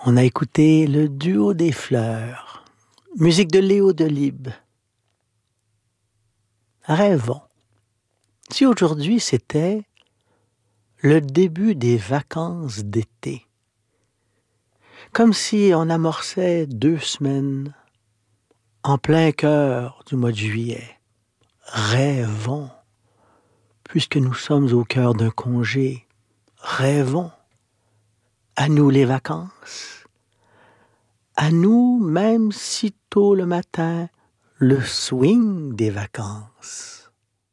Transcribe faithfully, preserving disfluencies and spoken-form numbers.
On a écouté le duo des fleurs, musique de Léo Delibes. Rêvons. Si aujourd'hui c'était le début des vacances d'été, comme si on amorçait deux semaines en plein cœur du mois de juillet. Rêvons, puisque nous sommes au cœur d'un congé. Rêvons. À nous les vacances. À nous, même si tôt le matin, le swing des vacances.